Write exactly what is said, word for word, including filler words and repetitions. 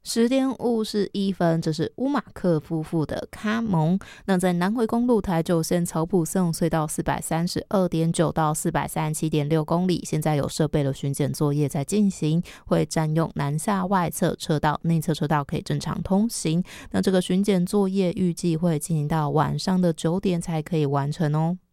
十点五十一分，这是乌马克夫妇的卡蒙。那在南回公路台九线草埔送隧道四百三十二点九到四百三十七点六公里，现在有设备的巡检作业在进行，会占用南下外侧车道，内侧车道可以正常通行。那这个巡检作业预计会进行到晚上的九点才可以完成哦。